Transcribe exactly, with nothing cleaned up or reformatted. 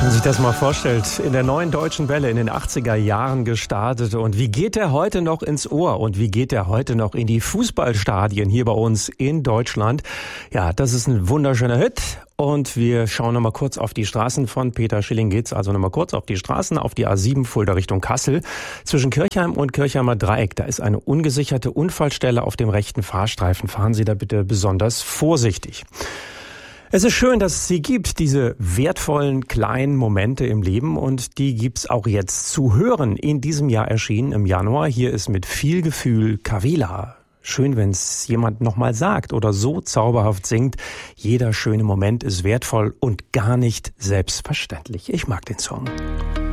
man sich das mal vorstellt, in der neuen Deutschen Welle in den achtziger Jahren gestartet. Und wie geht der heute noch ins Ohr? Und wie geht der heute noch in die Fußballstadien hier bei uns in Deutschland? Ja, das ist ein wunderschöner Hit. Und wir schauen nochmal kurz auf die Straßen von Peter Schilling geht's, also nochmal kurz auf die Straßen, auf die A sieben Fulda Richtung Kassel. Zwischen Kirchheim und Kirchheimer Dreieck, da ist eine ungesicherte Unfallstelle auf dem rechten Fahrstreifen. Fahren Sie da bitte besonders vorsichtig. Es ist schön, dass es sie gibt, diese wertvollen kleinen Momente im Leben, und die gibt's auch jetzt zu hören. In diesem Jahr erschienen im Januar. Hier ist mit viel Gefühl Kavila. Schön, wenn es jemand nochmal sagt oder so zauberhaft singt. Jeder schöne Moment ist wertvoll und gar nicht selbstverständlich. Ich mag den Song.